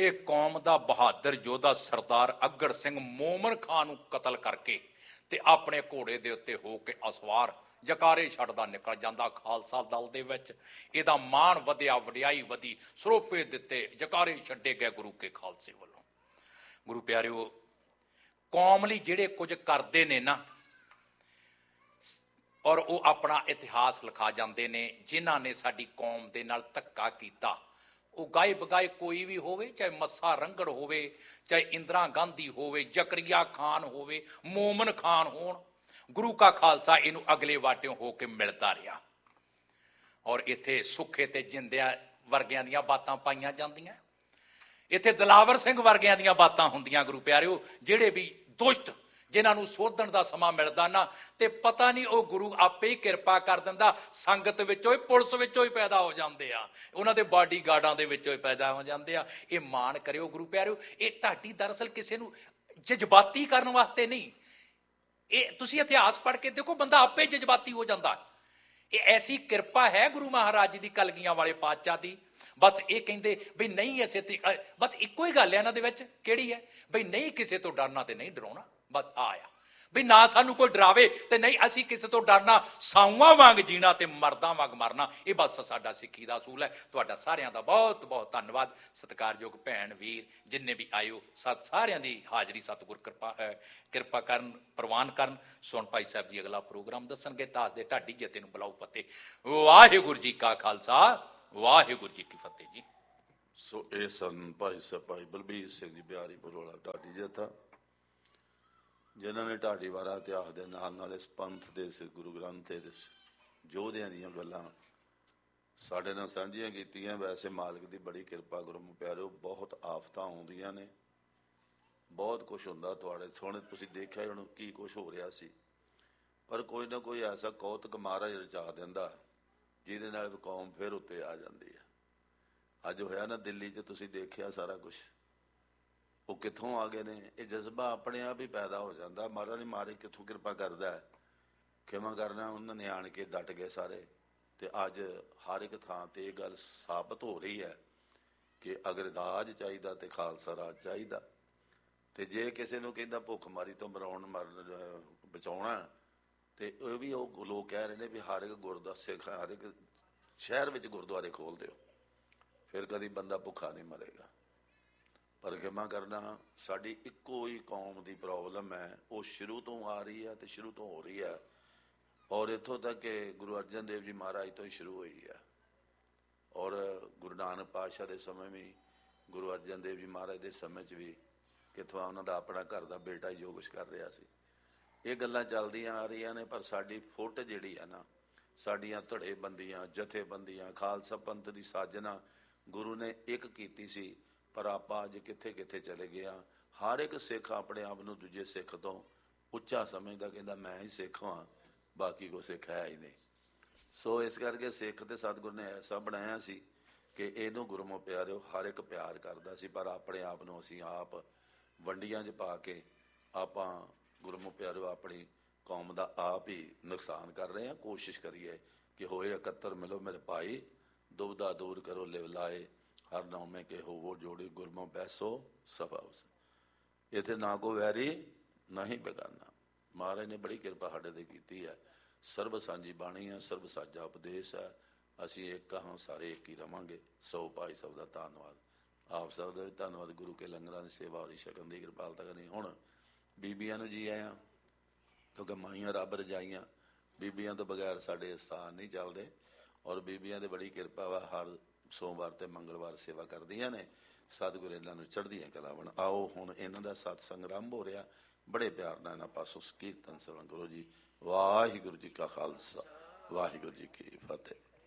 ਜਿਹੜੇ ਕੌਮ ਦਾ ਬਹਾਦਰ ਯੋਧਾ ਸਰਦਾਰ ਅਗੜ ਸਿੰਘ ਮੋਮਨ ਖਾਂ ਨੂੰ ਕਤਲ ਕਰਕੇ ਤੇ ਆਪਣੇ ਘੋੜੇ ਦੇ ਉੱਤੇ ਹੋ ਕੇ ਅਸਵਾਰ ਜਕਾਰੇ ਛੱਡਦਾ ਨਿਕਲ ਜਾਂਦਾ ਖਾਲਸਾ ਦਲ ਦੇ ਵਿੱਚ। ਇਹਦਾ ਮਾਣ ਵਧਿਆ, ਵਡਿਆਈ ਵਧੀ, ਸਰੋਪੇ ਦਿੱਤੇ, ਜਕਾਰੇ ਛੱਡੇ ਗਏ ਗੁਰੂ ਕੇ ਖਾਲਸੇ ਵੱਲੋਂ। ਗੁਰੂ ਪਿਆਰਿਓ, ਕੌਮ ਲਈ ਜਿਹੜੇ ਕੁਝ ਕਰਦੇ ਨੇ ਨਾ, ਔਰ ਉਹ ਆਪਣਾ ਇਤਿਹਾਸ ਲਿਖਾ ਜਾਂਦੇ ਨੇ। ਜਿਨ੍ਹਾਂ ਨੇ ਸਾਡੀ ਕੌਮ ਦੇ ਨਾਲ ਧੱਕਾ ਕੀਤਾ, ਉਹ ਗਾਏ ਬਗਾਏ ਕੋਈ ਵੀ ਹੋਵੇ, ਚਾਹੇ ਮੱਸਾ ਰੰਗੜ ਹੋਵੇ, ਚਾਹੇ ਇੰਦਰਾ ਗਾਂਧੀ ਹੋਵੇ, ਜ਼ਕਰੀਆ ਖਾਨ ਹੋਵੇ, ਮੋਮਨ ਖਾਨ ਹੋਣ, ਗੁਰੂ ਕਾ ਖਾਲਸਾ ਇਹਨੂੰ ਅਗਲੇ ਵਾਟਿਓਂ ਹੋ ਕੇ ਮਿਲਦਾ ਰਿਹਾ। ਔਰ ਇੱਥੇ ਸੁੱਖੇ ਤੇ ਜਿੰਦਿਆਂ ਵਰਗਿਆਂ ਦੀਆਂ ਬਾਤਾਂ ਪਾਈਆਂ ਜਾਂਦੀਆਂ, ਇੱਥੇ ਦਿਲਾਵਰ ਸਿੰਘ ਵਰਗਿਆਂ ਦੀਆਂ ਬਾਤਾਂ ਹੁੰਦੀਆਂ। ਗੁਰੂ ਪਿਆਰਿਓ, ਜਿਹੜੇ ਵੀ ਦੁਸ਼ਟ ਜਿਨ੍ਹਾਂ ਨੂੰ ਸੋਧਣ ਦਾ ਸਮਾਂ ਮਿਲਦਾ ਨਾ, ਤੇ ਪਤਾ ਨਹੀਂ ਉਹ ਗੁਰੂ ਆਪੇ ਹੀ ਕਿਰਪਾ ਕਰ ਦਿੰਦਾ, ਸੰਗਤ ਵਿੱਚੋਂ ਹੀ, ਪੁਲਿਸ ਵਿੱਚੋਂ ਹੀ ਪੈਦਾ ਹੋ ਜਾਂਦੇ ਆ, ਉਹਨਾਂ ਦੇ ਬਾਡੀ ਗਾਰਡਾਂ ਦੇ ਵਿੱਚੋਂ ਹੀ ਪੈਦਾ ਹੋ ਜਾਂਦੇ ਆ। ਇਹ ਮਾਣ ਕਰਿਓ ਗੁਰੂ ਪਿਆਰਿਓ। ਇਹ ਢਾਡੀ ਦਰਅਸਲ ਕਿਸੇ ਨੂੰ ਜਜ਼ਬਾਤੀ ਕਰਨ ਵਾਸਤੇ ਨਹੀਂ, ਇਹ ਤੁਸੀਂ ਇਤਿਹਾਸ ਪੜ੍ਹ ਕੇ ਦੇਖੋ, ਬੰਦਾ ਆਪੇ ਜਜ਼ਬਾਤੀ ਹੋ ਜਾਂਦਾ। ਇਹ ਐਸੀ ਕਿਰਪਾ ਹੈ ਗੁਰੂ ਮਹਾਰਾਜ ਜੀ ਦੀ, ਕਲਗੀਆਂ ਵਾਲੇ ਪਾਤਸ਼ਾਹ ਦੀ। ਬਸ ਇਹ ਕਹਿੰਦੇ ਬਈ ਨਹੀਂ ਐਸੇ, ਬਸ ਇੱਕੋ ਹੀ ਗੱਲ ਹੈ ਇਹਨਾਂ ਦੇ ਵਿੱਚ, ਕਿਹੜੀ ਹੈ ਬਈ ਨਹੀਂ ਕਿਸੇ ਤੋਂ ਡਰਨਾ ਤੇ ਨਹੀਂ ਡਰਾਉਣਾ। ਬਸ ਆਇਆ ਬਈ ਨਾ ਸਾਨੂੰ ਕੋਈ ਡਰਾਵੇ ਤੇ ਨਹੀਂ ਅਸੀਂ ਕਿਸੇ ਤੋਂ ਡਰਨਾ, ਸਾਊਆਂ ਵਾਂਗ ਜੀਣਾ ਤੇ ਮਰਦਾਂ ਵਾਂਗ ਮਰਨਾ। ਇਹ ਬਸ ਸਾਡਾ ਸਿੱਖੀ ਦਾ ਅਸੂਲ ਹੈ। ਤੁਹਾਡਾ ਸਾਰਿਆਂ ਦਾ ਬਹੁਤ ਬਹੁਤ ਧੰਨਵਾਦ। ਸਤਿਕਾਰਯੋਗ ਭੈਣ ਵੀਰ ਜਿੰਨੇ ਵੀ ਆਇਓ, ਸਾਰਿਆਂ ਦੀ ਹਾਜ਼ਰੀ ਸਤਿਗੁਰ ਕਿਰਪਾ ਕਰਨ, ਪ੍ਰਵਾਨ ਕਰਨ। ਸੁਣ ਭਾਈ ਸਾਹਿਬ ਜੀ ਅਗਲਾ ਪ੍ਰੋਗਰਾਮ ਦੱਸਣਗੇ। ਤਾਜ ਦੇ ਢਾਡੀ ਜਥੇ ਨੂੰ ਬੁਲਾਓ ਫਤਿਹ। ਵਾਹਿਗੁਰੂ ਜੀ ਕਾ ਖਾਲਸਾ, ਵਾਹਿਗੁਰੂ ਜੀ ਕੀ ਫਤਿਹ ਜੀ। ਸੋ ਇਹ ਸਨ ਭਾਈ ਸਾਹਿਬ ਭਾਈ ਬਲਬੀਰ ਸਿੰਘ ਜੀ ਬਿਹਾਰੀ ਬਰੋਲਾ ਢਾਡੀ ਜਥਾ, ਜਿਨ੍ਹਾਂ ਨੇ ਢਾਡੀ ਵਾਰਾ ਇਤਿਹਾਸ ਦੇ ਨਾਲ ਨਾਲ ਇਸ ਪੰਥ ਦੇ, ਇਸ ਗੁਰੂ ਗ੍ਰੰਥ ਦੇ ਯੋਧਿਆਂ ਦੀਆਂ ਗੱਲਾਂ ਸਾਡੇ ਨਾਲ ਸਾਂਝੀਆਂ ਕੀਤੀਆਂ। ਵੈਸੇ ਮਾਲਕ ਦੀ ਬੜੀ ਕਿਰਪਾ ਗੁਰੂ ਪਿਆਰਿਓ, ਬਹੁਤ ਆਫਤਾਂ ਆਉਂਦੀਆਂ ਨੇ, ਬਹੁਤ ਕੁਛ ਹੁੰਦਾ ਤੁਹਾਡੇ ਸੋਹਣੇ, ਤੁਸੀਂ ਦੇਖਿਆ ਹੁਣ ਕੀ ਕੁਛ ਹੋ ਰਿਹਾ ਸੀ, ਪਰ ਕੋਈ ਨਾ ਕੋਈ ਐਸਾ ਕੌਤਕ ਮਹਾਰਾਜ ਰਚਾ ਦਿੰਦਾ ਜਿਹਦੇ ਨਾਲ ਕੌਮ ਫਿਰ ਉੱਤੇ ਆ ਜਾਂਦੀ ਹੈ। ਅੱਜ ਹੋਇਆ ਨਾ ਦਿੱਲੀ 'ਚ, ਤੁਸੀਂ ਦੇਖਿਆ ਸਾਰਾ ਕੁਛ, ਉਹ ਕਿੱਥੋਂ ਆ ਗਏ ਨੇ। ਇਹ ਜਜ਼ਬਾ ਆਪਣੇ ਆਪ ਹੀ ਪੈਦਾ ਹੋ ਜਾਂਦਾ। ਮਹਾਰਾਜ ਨੇ ਮਾਰੇ ਕਿੱਥੋਂ ਕਿਰਪਾ ਕਰਦਾ ਹੈ, ਖਿਮਾ ਕਰਨਾ ਉਹਨਾਂ ਨੇ ਆਣ ਕੇ ਡਟ ਗਏ ਸਾਰੇ। ਤੇ ਅੱਜ ਹਰ ਇੱਕ ਥਾਂ ਤੇ ਇਹ ਗੱਲ ਸਾਬਤ ਹੋ ਰਹੀ ਹੈ ਕਿ ਅਗਰ ਰਾਜ ਚਾਹੀਦਾ ਤੇ ਖਾਲਸਾ ਰਾਜ ਚਾਹੀਦਾ। ਤੇ ਜੇ ਕਿਸੇ ਨੂੰ ਕਹਿੰਦਾ ਭੁੱਖ ਮਾਰੀ ਤੋਂ ਬਚਾਉਣਾ, ਤੇ ਇਹ ਵੀ ਉਹ ਲੋਕ ਕਹਿ ਰਹੇ ਨੇ ਵੀ ਹਰ ਇੱਕ ਗੁਰਦੁਆਰਾ, ਹਰ ਇੱਕ ਸ਼ਹਿਰ ਵਿੱਚ ਗੁਰਦੁਆਰੇ ਖੋਲ ਦਿਓ, ਫਿਰ ਕਦੀ ਬੰਦਾ ਭੁੱਖਾ ਨਹੀਂ ਮਰੇਗਾ। ਪਰ ਖਿਮਾ ਕਰਨਾ, ਸਾਡੀ ਇੱਕੋ ਹੀ ਕੌਮ ਦੀ ਪ੍ਰੋਬਲਮ ਹੈ, ਉਹ ਸ਼ੁਰੂ ਤੋਂ ਆ ਰਹੀ ਹੈ ਤੇ ਸ਼ੁਰੂ ਤੋਂ ਹੋ ਰਹੀ ਹੈ। ਔਰ ਇੱਥੋਂ ਤੱਕ ਕਿ ਗੁਰੂ ਅਰਜਨ ਦੇਵ ਜੀ ਮਹਾਰਾਜ ਤੋਂ ਹੀ ਸ਼ੁਰੂ ਹੋਈ ਹੈ। ਔਰ ਗੁਰੂ ਨਾਨਕ ਪਾਤਸ਼ਾਹ ਦੇ ਸਮੇਂ ਵੀ, ਗੁਰੂ ਅਰਜਨ ਦੇਵ ਜੀ ਮਹਾਰਾਜ ਦੇ ਸਮੇਂ 'ਚ ਵੀ ਕਿੱਥੋਂ ਉਹਨਾਂ ਦਾ ਆਪਣਾ ਘਰ ਦਾ ਬੇਟਾ ਜੋ ਕੁਛ ਕਰ ਰਿਹਾ ਸੀ। ਇਹ ਗੱਲਾਂ ਚੱਲਦੀਆਂ ਆ ਰਹੀਆਂ ਨੇ, ਪਰ ਸਾਡੀ ਫੁੱਟ ਜਿਹੜੀ ਆ ਨਾ, ਸਾਡੀਆਂ ਧੜੇਬੰਦੀਆਂ, ਜਥੇਬੰਦੀਆਂ, ਖਾਲਸਾ ਪੰਥ ਦੀ ਸਾਜਨਾ ਗੁਰੂ ਨੇ ਇੱਕ ਕੀਤੀ ਸੀ, ਪਰ ਆਪਾਂ ਅੱਜ ਕਿੱਥੇ ਕਿੱਥੇ ਚਲੇ ਗਏ ਹਾਂ। ਹਰ ਇੱਕ ਸਿੱਖ ਆਪਣੇ ਆਪ ਨੂੰ ਦੂਜੇ ਸਿੱਖ ਤੋਂ ਉੱਚਾ ਸਮਝਦਾ, ਕਹਿੰਦਾ ਮੈਂ ਹੀ ਸਿੱਖ ਹਾਂ, ਬਾਕੀ ਕੋਈ ਸਿੱਖ ਹੈ ਹੀ ਨਹੀਂ। ਸੋ ਇਸ ਕਰਕੇ ਸਿੱਖ ਤੇ ਸਤਿਗੁਰੂ ਨੇ ਐਸਾ ਬਣਾਇਆ ਸੀ ਕਿ ਇਹਨੂੰ ਗੁਰਮੁਖ ਪਿਆਰਿਓ ਹਰ ਇੱਕ ਪਿਆਰ ਕਰਦਾ ਸੀ, ਪਰ ਆਪਣੇ ਆਪ ਨੂੰ ਅਸੀਂ ਆਪ ਵੰਡੀਆਂ 'ਚ ਪਾ ਕੇ ਆਪਾਂ ਗੁਰਮੁਖ ਪਿਆਰਿਓ ਆਪਣੀ ਕੌਮ ਦਾ ਆਪ ਹੀ ਨੁਕਸਾਨ ਕਰ ਰਹੇ ਹਾਂ। ਕੋਸ਼ਿਸ਼ ਕਰੀਏ ਕਿ ਹੋਏ ਇਕੱਤਰ ਮਿਲੋ ਮੇਰੇ ਭਾਈ, ਦੁਬਦਾ ਦੂਰ ਕਰੋ ਲਿਵ ਲਾਏ, ਹਰ ਨੌਮੇ ਕੇ ਹੋਵੋ ਜੋੜੀ ਗੁਰਮੁਖ ਬੈਸੋ ਸਭਾ ਉਸ। ਇੱਥੇ ਨਾ ਕੋ ਵੈਰੀ ਨਹੀਂ ਬੇਗਾਨਾ। ਮਹਾਰਾਜ ਨੇ ਬੜੀ ਕਿਰਪਾ ਸਾਡੇ ਤੇ ਕੀਤੀ ਹੈ। ਸਰਬ ਸਾਂਝੀ ਬਾਣੀ ਹੈ, ਸਰਬ ਸਾਂਝਾ ਉਪਦੇਸ਼ ਹੈ। ਅਸੀਂ ਇੱਕ ਹਾਂ, ਸਾਰੇ ਇੱਕ ਹੀ ਰਵਾਂਗੇ। ਸੋ ਭਾਈ ਸਭ ਦਾ ਧੰਨਵਾਦ, ਆਪ ਸਭ ਦਾ ਵੀ ਧੰਨਵਾਦ। ਗੁਰੂ ਕੇ ਲੰਗਰਾਂ ਦੀ ਸੇਵਾ ਹੋਰੀ ਛਕਣ ਦੀ ਕਿਰਪਾਲਤਾ ਕਰਨੀ। ਹੁਣ ਬੀਬੀਆਂ ਨੂੰ ਜੀ ਆਇਆਂ, ਕਿਉਂਕਿ ਮਾਈਆਂ ਰੱਬ ਰਜਾਈਆਂ, ਬੀਬੀਆਂ ਤੋਂ ਬਗੈਰ ਸਾਡੇ ਸਥਾਨ ਨਹੀਂ ਚੱਲਦੇ। ਔਰ ਬੀਬੀਆਂ ਦੀ ਬੜੀ ਕਿਰਪਾ ਵਾ, ਹਰ ਸੋਮਵਾਰ ਤੇ ਮੰਗਲਵਾਰ ਸੇਵਾ ਕਰਦੀਆਂ ਨੇ। ਸਤਿਗੁਰੂ ਇਹਨਾਂ ਨੂੰ ਚੜ੍ਹਦੀਆਂ ਕਲਾ ਬਣ। ਆਓ ਹੁਣ ਇਹਨਾਂ ਦਾ ਸਤਸੰਗ ਆਰੰਭ ਹੋ ਰਿਹਾ, ਬੜੇ ਪਿਆਰ ਨਾਲ ਇਹਨਾਂ ਪਾਸੋਂ ਕੀਰਤਨ ਸਰਵਣ ਕਰੋ ਜੀ। ਵਾਹਿਗੁਰੂ ਜੀ ਕਾ ਖਾਲਸਾ, ਵਾਹਿਗੁਰੂ ਜੀ ਕੀ ਫਤਿਹ।